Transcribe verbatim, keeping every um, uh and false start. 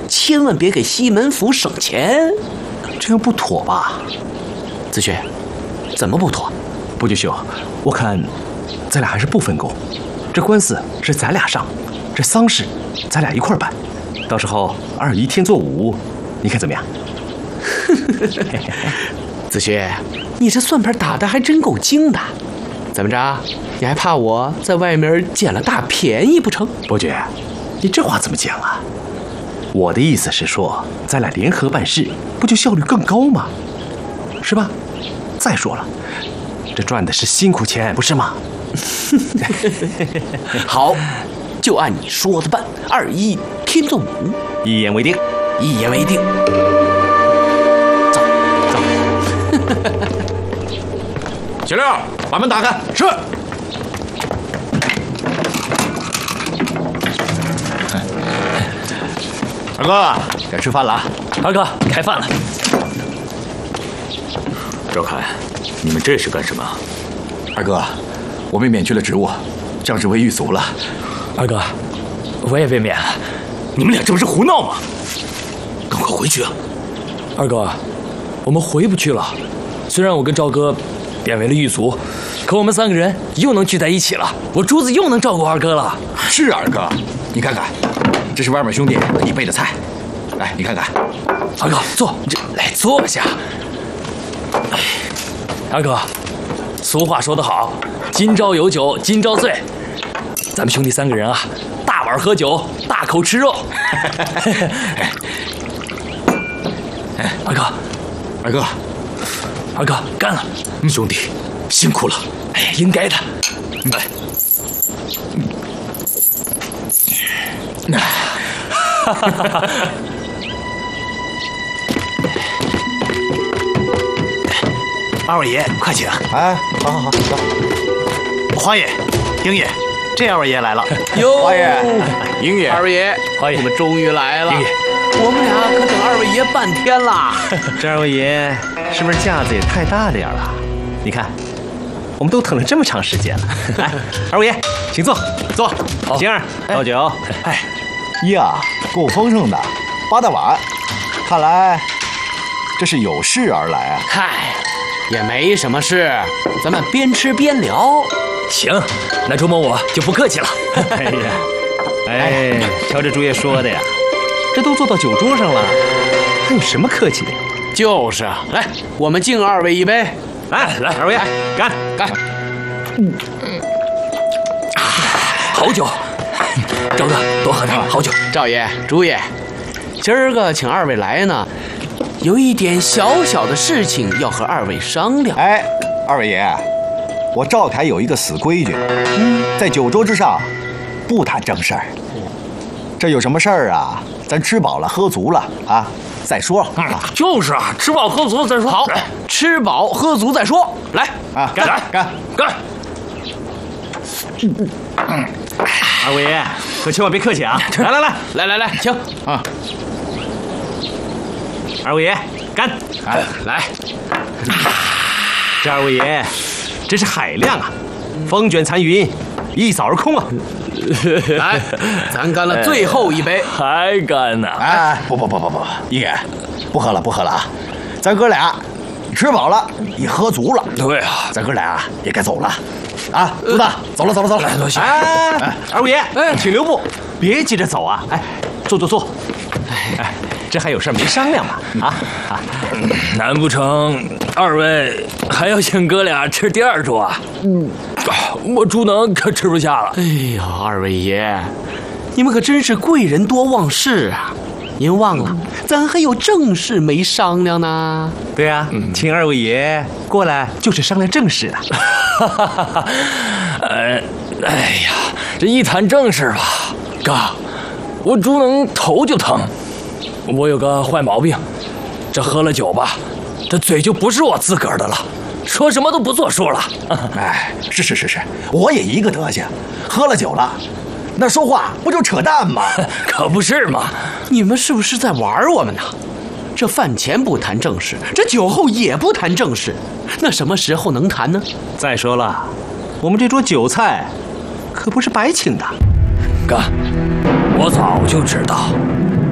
千万别给西门府省钱， 这样不妥吧？ 子轩，怎么不妥？ 不就秀，我看咱俩还是不分工。这官司是咱俩上，这丧事咱俩一块办。到时候二姨添座五，你看怎么样？ 子轩，你这算盘打得还真够精的。怎么着？你还怕我在外面捡了大便宜不成？ 伯爵，你这话怎么讲啊？我的意思是说，咱俩联合办事，不就效率更高吗？是吧？再说了，这赚的是辛苦钱，不是吗？ 好，就按你说的办。二一添座五， 一言为定。 一言为定。走走。 小六，把门打开。是。二哥，该吃饭了啊。 二哥，开饭了。 周凯，你们这是干什么？二哥，我被免去了职务，降职为狱卒了。 二哥，我也被免了。 你们俩这不是胡闹吗？赶快回去啊！ 二哥，我们回不去了。虽然我跟赵哥变为了狱卒，可我们三个人又能聚在一起了。我珠子又能照顾二哥了。 是二哥，你看看，这是外面兄弟给你备的菜，来，你看看。 二哥，坐，这来坐下。二哥，俗话说得好，今朝有酒今朝醉。咱们兄弟三个人啊，大碗喝酒，大口吃肉。二哥， 二哥， 二哥，干了！ 兄弟，辛苦了。 哎，应该的。 来。 二位爷，快请！ 哎，好好好，走。 花爷、英爷，这二位爷来了。 哟， 花爷、 英爷， 二位爷， 花爷， 你们终于来了。 英爷， 我们俩可等二位爷半天了。 这二位爷是不是架子也太大点了？你看，我们都等了这么长时间了。来，二位爷，请坐，坐。星儿，倒酒。 哎，呀，够丰盛的，八大碗，看来这是有事而来啊。 嗨，也没什么事，咱们边吃边聊。 行，那周某我就不客气了。 哎呀，哎，瞧这朱爷说的呀，这都坐到酒桌上了，还有什么客气的？ 就是啊，来，我们敬二位一杯。 来来，二位爷，干干！ 嗯，啊，好酒，赵哥多喝点好酒。 赵爷、朱爷，今儿个请二位来呢，有一点小小的事情要和二位商量。 哎，二位爷，我赵凯有一个死规矩，嗯，在酒桌之上不谈正事儿。这有什么事儿啊？咱吃饱了喝足了啊，再说。 嗯，就是啊，吃饱喝足再说。 好，吃饱喝足再说。来啊， 干干干干！ 嗯，二位爷可千万别客气啊！来来来来来来，请啊！ 二位爷干！ 哎， 来， 这二位爷真是海量啊，风卷残云，一扫而空啊！ 来，咱干了最后一杯， 还干呢？ 哎，不不不不不，一爷，不喝了不喝了啊！咱哥俩吃饱了，也喝足了， 对啊， 咱哥俩也该走了。啊，朱大，走了走了走了， 来，多谢。 哎，哎二位爷， 哎请留步，别急着走啊！哎，坐坐坐。哎，这还有事没商量吗？啊啊！ 难不成二位还要请哥俩吃第二桌啊？嗯，我朱能可吃不下了。 哎呀，二位爷，你们可真是贵人多忘事啊！您忘了，咱还有正事没商量呢。 对呀、啊，嗯、请二位爷过来就是商量正事的。 呃，哎呀，这一谈正事吧，哥，我朱能头就疼。我有个坏毛病，这喝了酒吧，这嘴就不是我自个儿的了，说什么都不作数了。 哎，是是是是，我也一个德行，喝了酒了，那说话不就扯淡吗？ 可不是嘛！ 你们是不是在玩我们呢？这饭前不谈正事，这酒后也不谈正事，那什么时候能谈呢？ 再说了，我们这桌酒菜可不是白请的。 哥，我早就知道